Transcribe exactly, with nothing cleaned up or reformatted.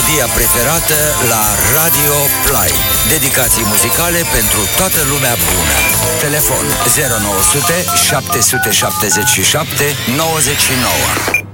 melodia preferată la Radio Play. Dedicații muzicale pentru toată lumea bună. Telefon zero nouă zero zero șapte șapte șapte nouăzeci și nouă.